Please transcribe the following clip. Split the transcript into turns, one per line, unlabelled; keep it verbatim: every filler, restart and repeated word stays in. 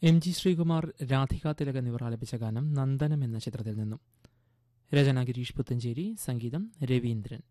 M G Sreekumar, Radhika Tilak എന്നിവർ ആലപിച്ച ഗാനം നന്ദനം എന്ന ചിത്രത്തിൽ നിന്നും. രചന ഗിരീഷ് പുത്തഞ്ചേരി, സംഗീതം രവീന്ദ്രൻ.